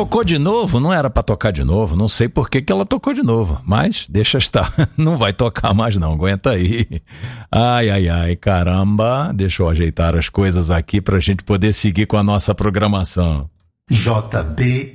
tocou de novo, não era pra tocar de novo, não sei por que ela tocou de novo, mas deixa estar, não vai tocar mais não, aguenta aí. Ai, caramba, deixa eu ajeitar as coisas aqui pra gente poder seguir com a nossa programação. JB